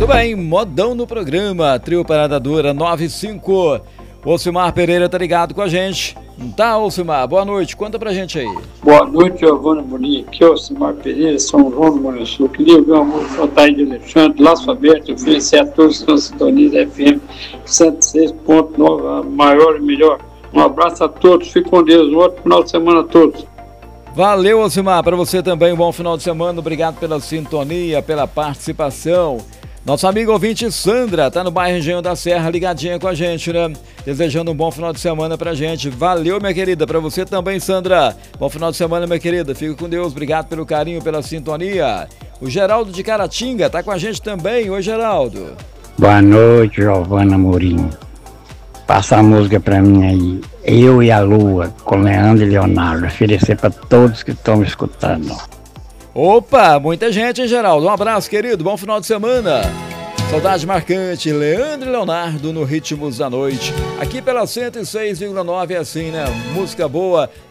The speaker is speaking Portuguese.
Tudo bem, modão no programa, trio Parada Dura 95. O Ocimar Pereira tá ligado com a gente. Não tá, Ocimar? Boa noite, conta pra gente aí. Boa noite, Giovana Boninho. Aqui é o Ocimar Pereira, São João do Manhuaçu. Queria ouvir uma música do Altair de Alexandre, Laço Aberto. Eu ofereci a todos que estão sintonia FM 106.9, a maior e melhor. Um abraço a todos, fique com Deus, um ótimo final de semana a todos. Valeu, Ocimar, para você também um bom final de semana, obrigado pela sintonia, pela participação. Nosso amigo ouvinte Sandra, tá no bairro Engenho da Serra, ligadinha com a gente, né? Desejando um bom final de semana pra gente. Valeu, minha querida, pra você também, Sandra. Bom final de semana, minha querida, fique com Deus, obrigado pelo carinho, pela sintonia. O Geraldo de Caratinga tá com a gente também. Oi, Geraldo. Boa noite, Giovana Mourinho. Passa a música pra mim aí, Eu e a Lua, com Leandro e Leonardo, oferecer pra todos que estão me escutando. Opa, muita gente, hein, Geraldo? Um abraço, querido, bom final de semana. Saudade marcante, Leandro e Leonardo no Ritmos da Noite. Aqui pela 106,9 é assim, né? Música boa.